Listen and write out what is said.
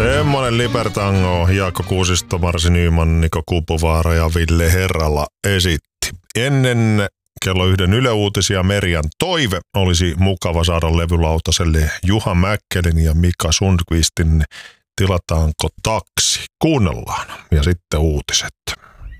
Semmonen Libertango Jaakko Kuusisto, Marsi Nyman, Niko Kuupovaara ja Ville Herrala esitti. Ennen kello 1 Yle Uutisia Merjan toive olisi mukava saada levylautaselle Juha Mäkkelin ja Mika Sundqvistin Tilataanko taksi? Kuunnellaan ja sitten uutiset.